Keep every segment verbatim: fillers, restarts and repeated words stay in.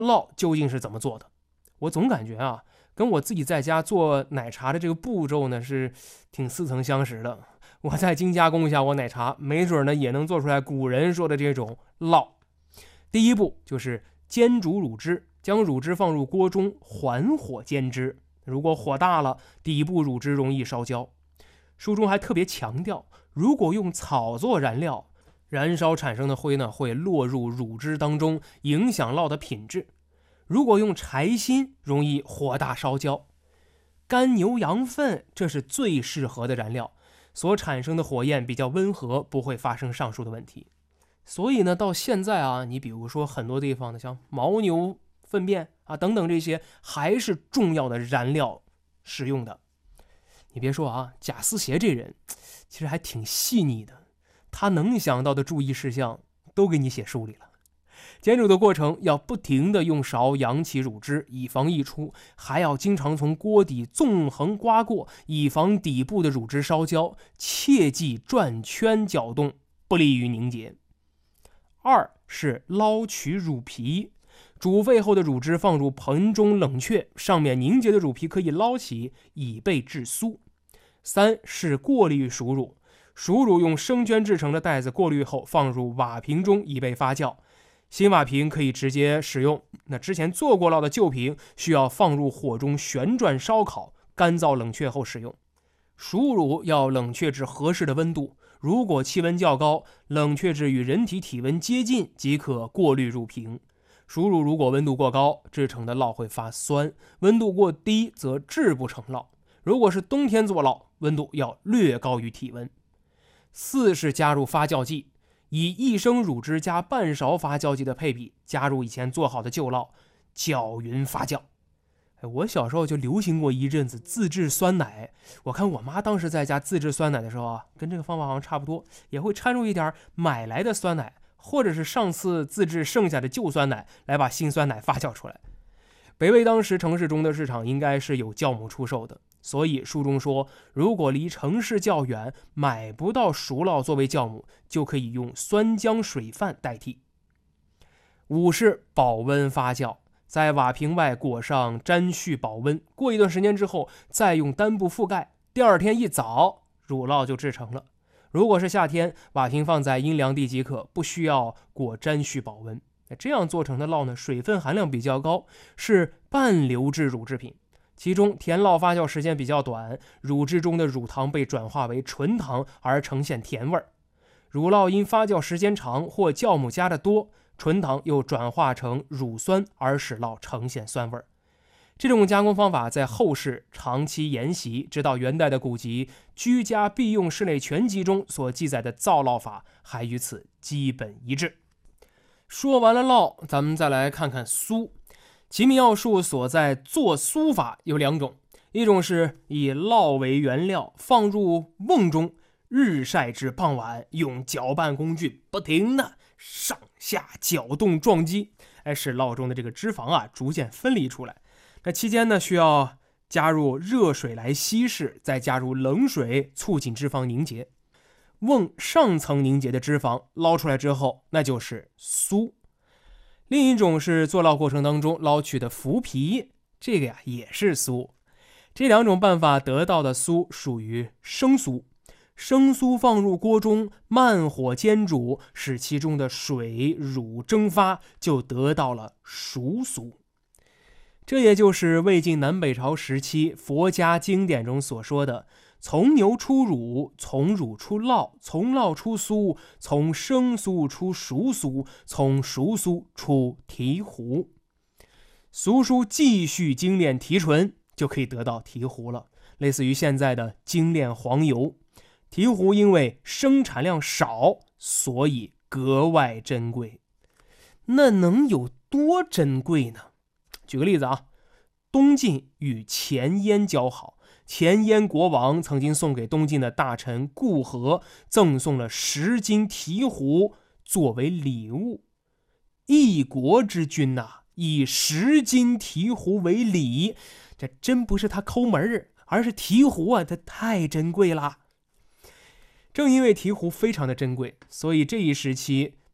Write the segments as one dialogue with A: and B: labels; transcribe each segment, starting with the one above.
A: 酪究竟是怎么做的？我总感觉啊，跟我自己在家做奶茶的这个步骤呢是挺似曾相识的。我再精加工一下我奶茶，没准呢也能做出来古人说的这种酪。第一步就是煎煮乳汁，将乳汁放入锅中，缓火煎汁。如果火大了，底部乳汁容易烧焦。书中还特别强调，如果用草做燃料，燃烧产生的灰呢会落入乳汁当中，影响酪的品质。如果用柴薪，容易火大烧焦。干牛羊粪这是最适合的燃料，所产生的火焰比较温和，不会发生上述的问题。所以呢，到现在啊，你比如说很多地方的像牦牛粪便啊等等这些，还是重要的燃料使用的。你别说啊，贾思勰这人其实还挺细腻的，他能想到的注意事项都给你写书里了。煎煮的过程要不停地用勺扬起乳汁，以防溢出，还要经常从锅底纵横刮过，以防底部的乳汁烧焦，切忌转圈搅动，不利于凝结。二是捞取乳皮，煮沸后的乳汁放入盆中冷却，上面凝结的乳皮可以捞起，以备制酥。三是过滤熟乳，熟乳用生绢制成的袋子过滤后放入瓦瓶中，以备发酵。新瓦瓶可以直接使用，那之前做过烙的旧瓶需要放入火中旋转烧烤，干燥冷却后使用。熟乳要冷却至合适的温度，如果气温较高，冷却至与人体体温接近即可过滤入瓶。熟乳如果温度过高，制成的酪会发酸，温度过低则制不成酪。如果是冬天做酪，温度要略高于体温。四是加入发酵剂，以一升乳汁加半勺发酵剂的配比，加入以前做好的旧酪，搅匀发酵。我小时候就流行过一阵子自制酸奶，我看我妈当时在家自制酸奶的时候啊，跟这个方法好像差不多，也会掺入一点买来的酸奶，或者是上次自制剩下的旧酸奶，来把新酸奶发酵出来。北魏当时城市中的市场应该是有酵母出售的，所以书中说，如果离城市较远，买不到熟酪作为酵母，就可以用酸浆水饭代替。五是保温发酵，在瓦瓶外裹上毡絮保温，过一段时间之后再用单布覆盖，第二天一早乳酪就制成了。如果是夏天，瓦瓶放在阴凉地即可，不需要裹毡絮保温。这样做成的酪呢，水分含量比较高，是半流质乳制品，其中甜酪发酵时间比较短，乳汁中的乳糖被转化为纯糖而呈现甜味儿。乳酪因发酵时间长或酵母加的多，纯糖又转化成乳酸而使酪呈现酸味儿。这种加工方法在后世长期沿袭，直到元代的古籍《居家必用室内全集》中所记载的造酪法还与此基本一致。说完了酪，咱们再来看看酥。奇米要术所在做酥法有两种，一种是以酪为原料，放入瓮中，日晒至傍晚，用搅拌工具不停的上下搅动撞击，哎，使酪中的这个脂肪啊逐渐分离出来。那期间呢，需要加入热水来稀释，再加入冷水促进脂肪凝结。瓮上层凝结的脂肪捞出来之后，那就是酥。另一种是做酪过程当中捞取的麸皮，这个呀也是酥。这两种办法得到的酥属于生酥。生酥放入锅中慢火煎煮，使其中的水乳蒸发，就得到了熟酥。这也就是魏晋南北朝时期佛家经典中所说的从牛出乳，从乳出酪，从酪出酥，从生酥出熟酥，从熟酥出提壶。俗书继续精炼提纯，就可以得到提壶了，类似于现在的精炼黄油。提壶因为生产量少，所以格外珍贵。那能有多珍贵呢？举个例子啊，东晋与前燕交好，前燕国王曾经送给东晋的大臣顾和赠送了十斤提壶作为礼物。一国之君呐、啊，以十斤提壶为礼，这真不是他抠门，而是提壶啊，它太珍贵了。正因为提壶非常的珍贵，所以这一时期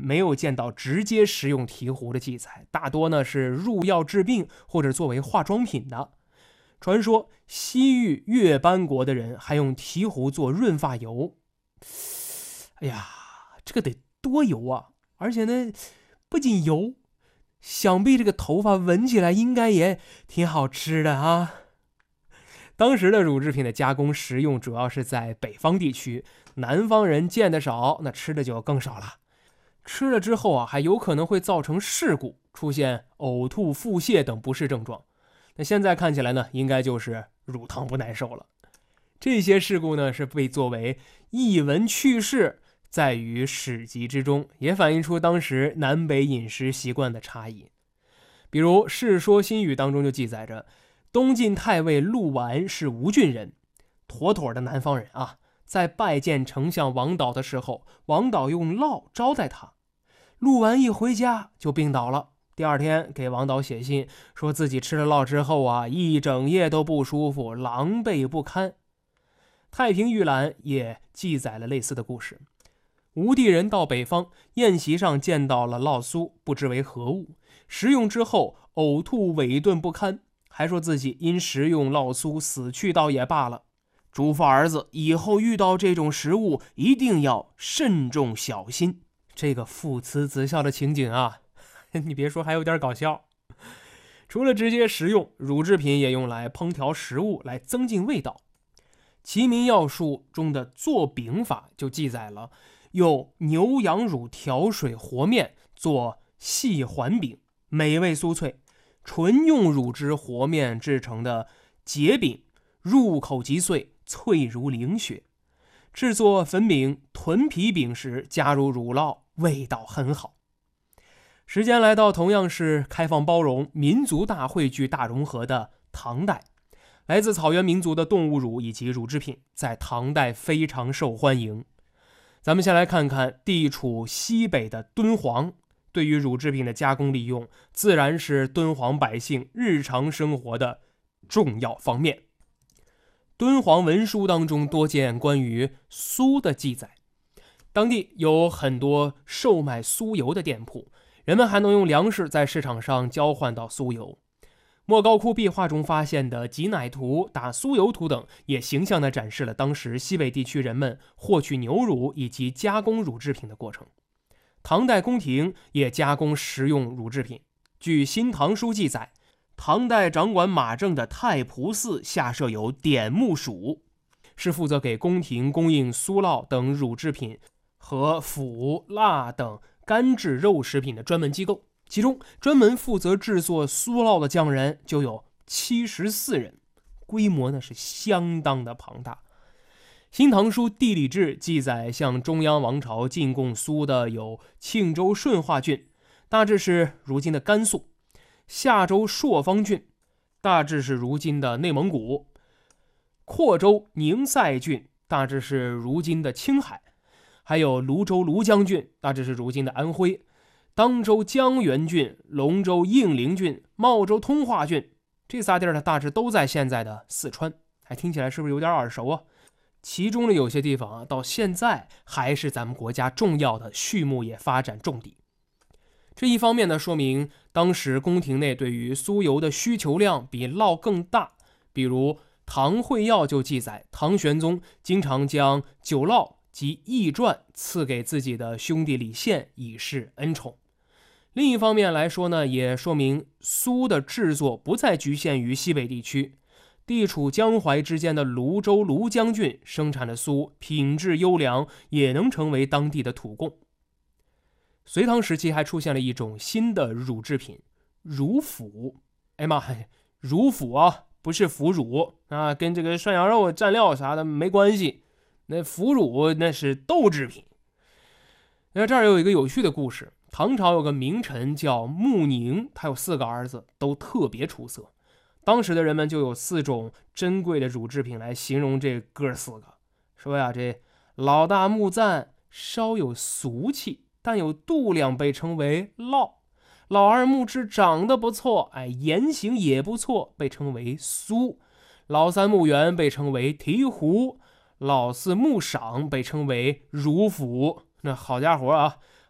A: 没有见到直接食用醍醐的记载，大多呢是入药治病或者作为化妆品的。传说西域月班国的人还用醍醐做润发油，哎呀，这个得多油啊！而且呢，不仅油，想必这个头发闻起来应该也挺好吃的啊。当时的乳制品的加工食用主要是在北方地区，南方人见得少，那吃的就更少了。吃了之后啊，还有可能会造成事故，出现呕吐、腹泻等不适症状。那现在看起来呢，应该就是乳糖不耐受了。这些事故呢，是被作为异闻趣事在于史籍之中，也反映出当时南北饮食习惯的差异。比如《世说新语》当中就记载着，东晋太尉陆绾是吴郡人，妥妥的南方人啊。在拜见丞相王导的时候，王导用酪招待他，陆绾一回家就病倒了。第二天给王导写信，说自己吃了酪之后啊，一整夜都不舒服，狼狈不堪。太平御览也记载了类似的故事。吴地人到北方，宴席上见到了酪酥，不知为何物，食用之后呕吐萎顿不堪，还说自己因食用酪酥死去倒也罢了。嘱咐儿子以后遇到这种食物一定要慎重小心。这个父慈子孝的情景啊，你别说还有点搞笑。除了直接食用，乳制品也用来烹调食物，来增进味道。齐民要术中的做饼法就记载了，用牛羊乳调水和面做细环饼，美味酥脆。纯用乳汁和面制成的结饼，入口即碎，脆如凌雪。制作粉饼、豚皮饼时加入乳酪，味道很好。时间来到同样是开放包容、民族大汇聚、大融合的唐代，来自草原民族的动物乳以及乳制品在唐代非常受欢迎。咱们先来看看地处西北的敦煌，对于乳制品的加工利用，自然是敦煌百姓日常生活的重要方面。敦煌文书当中多见关于酥的记载，当地有很多售卖酥油的店铺，人们还能用粮食在市场上交换到酥油。莫高窟壁画中发现的挤奶图、打酥油图等，也形象地展示了当时西北地区人们获取牛乳以及加工乳制品的过程。唐代宫廷也加工食用乳制品。据《新唐书》记载，唐代掌管马政的太仆寺下设有典目署，是负责给宫廷供应酥酪等乳制品和腐、蜡等干制肉食品的专门机构。其中专门负责制作酥酪的匠人就有七十四人，规模呢是相当的庞大。《新唐书地理志》记载，向中央王朝进贡酥的有庆州顺化郡，大致是如今的甘肃；夏州朔方郡，大致是如今的内蒙古；阔州宁塞郡，大致是如今的青海；还有泸州庐江郡，大致是如今的安徽；当州江源郡、龙州应陵郡、茂州通化郡，这仨地儿呢大致都在现在的四川。还听起来是不是有点耳熟啊？其中的有些地方啊，到现在还是咱们国家重要的畜牧业发展重地。这一方面呢，说明当时宫廷内对于酥油的需求量比酪更大。比如《唐会要》就记载，唐玄宗经常将酒酪及驿传赐给自己的兄弟李宪，以示恩宠。另一方面来说呢，也说明酥的制作不再局限于西北地区。地处江淮之间的泸州庐江郡生产的酥品质优良，也能成为当地的土贡。隋唐时期还出现了一种新的乳制品，乳腐。哎妈，乳腐啊，不是腐乳啊，跟这个涮羊肉蘸料啥的没关系。那腐乳那是豆制品。那这儿有一个有趣的故事，唐朝有个名臣叫穆宁，他有四个儿子，都特别出色。当时的人们就有四种珍贵的乳制品来形容这哥四个，说呀，这老大穆赞稍有俗气，但有度量，被称为酪；老二穆芝长得不错，哎，言行也不错，被称为酥；老三穆元被称为醍醐；老四穆赏被称为乳腐。那好家伙啊，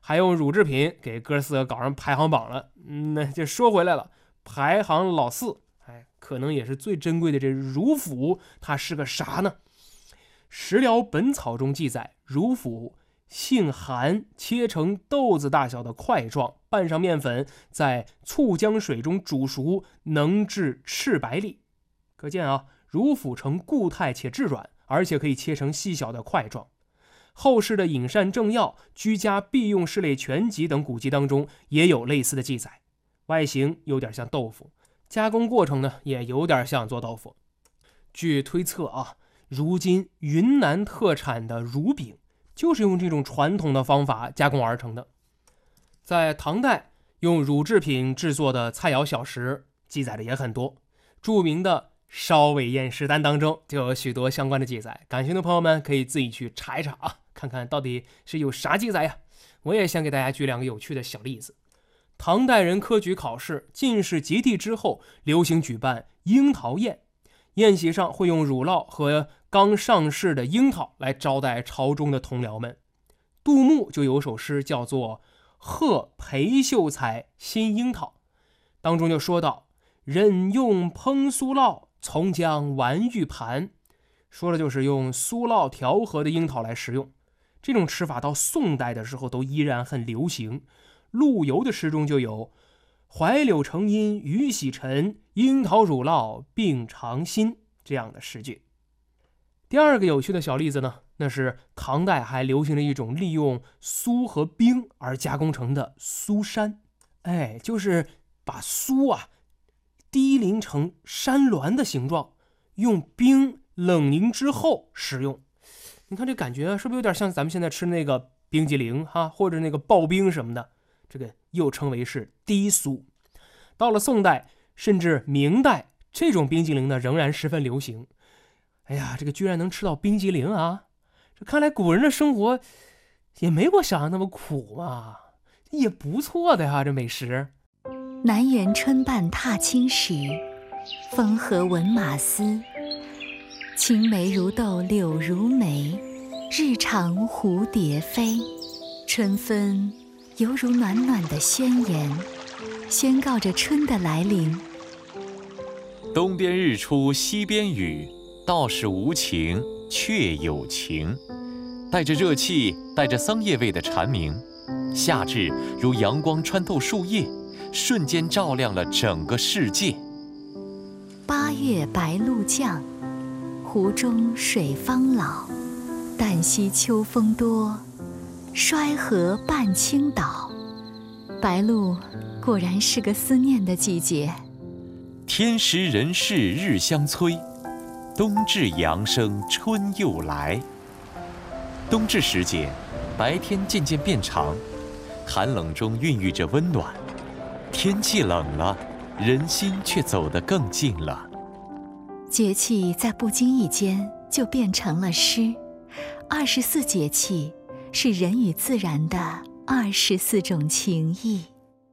A: 还用乳制品给哥四个搞上排行榜了。嗯，那就说回来了，排行老四，哎，可能也是最珍贵的这乳腐，它是个啥呢？食疗本草中记载，乳腐性寒，切成豆子大小的块状，拌上面粉，在醋浆水中煮熟，能治赤白痢。可见啊，乳腐呈固态且质软，而且可以切成细小的块状。后世的饮膳正要、居家必用事类全集等古籍当中也有类似的记载。外形有点像豆腐，加工过程呢也有点像做豆腐。据推测啊，如今云南特产的乳饼就是用这种传统的方法加工而成的。在唐代，用乳制品制作的菜肴小食记载的也很多，著名的烧尾宴食单当中就有许多相关的记载，感兴趣的朋友们可以自己去查一查啊，看看到底是有啥记载呀。我也想给大家举两个有趣的小例子。唐代人科举考试，进士及第之后，流行举办樱桃宴，宴席上会用乳酪和刚上市的樱桃来招待朝中的同僚们。杜牧就有首诗叫做《贺裴秀才新樱桃》，当中就说到：任用烹酥酪，从将丸玉盘。说的就是用酥酪调和的樱桃来食用。这种吃法到宋代的时候都依然很流行。陆游的诗中就有怀柳成荫雨洗尘，樱桃乳酪并尝新这样的诗句。第二个有趣的小例子呢，那是唐代还流行了一种利用酥和冰而加工成的酥山。哎，就是把酥啊低淋成山峦的形状，用冰冷凝之后食用。你看这感觉是不是有点像咱们现在吃那个冰激凌哈，或者那个刨冰什么的，这个又称为是低酥。到了宋代甚至明代，这种冰激凌呢仍然十分流行。哎呀，这个居然能吃到冰激凌啊，这看来古人的生活也没我想象那么苦嘛，也不错的呀，这美食。
B: 南园春半踏青时，风和闻马嘶。青梅如豆柳如眉，日长蝴蝶飞。春分犹如暖暖的宣言，宣告着春的来临。
C: 东边日出西边雨，道是无晴却有晴。带着热气，带着桑叶味的蝉鸣，夏至如阳光穿透树叶，瞬间照亮了整个世界。
B: 八月白露降，湖中水方老。旦夕秋风多，衰河半倾倒。白露果然是个思念的季节。
C: 天时人事日相催，冬至阳生春又来。冬至时节，白天渐渐变长，寒冷中孕育着温暖。天气冷了，人心却走得更近了。
B: 节气在不经意间就变成了诗。二十四节气是人与自然的二十四种情谊。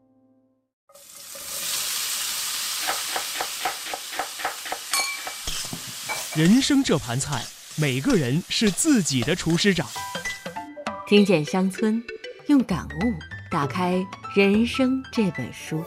D: 人生这盘菜，每个人是自己的厨师长。
E: 听见乡村，用感悟打开人生这本书。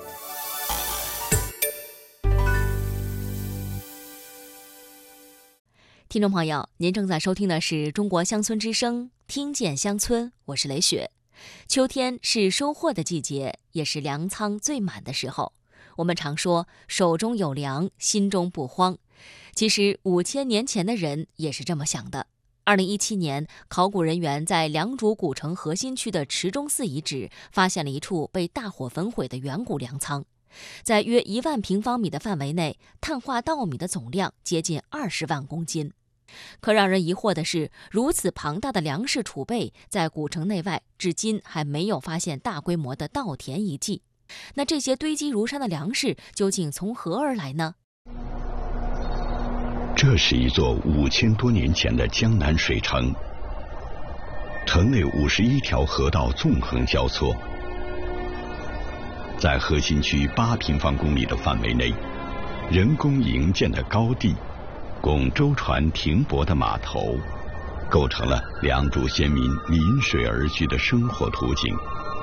F: 听众朋友，您正在收听的是中国乡村之声，听见乡村，我是雷雪。秋天是收获的季节，也是粮仓最满的时候。我们常说手中有粮，心中不慌。其实五千年前的人也是这么想的。二零一七年，考古人员在良渚古城核心区的池中寺遗址发现了一处被大火焚毁的远古粮仓。在约一万平方米的范围内，碳化稻米的总量接近二十万公斤。可让人疑惑的是，如此庞大的粮食储备，在古城内外至今还没有发现大规模的稻田遗迹。那这些堆积如山的粮食究竟从何而来呢？
G: 这是一座五千多年前的江南水城，城内五十一条河道纵横交错，在核心区八平方公里的范围内，人工营建的高地，供舟船停泊的码头，构成了良渚先民临水而居的生活图景。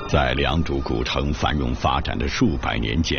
G: 在良渚古城繁荣发展的数百年间，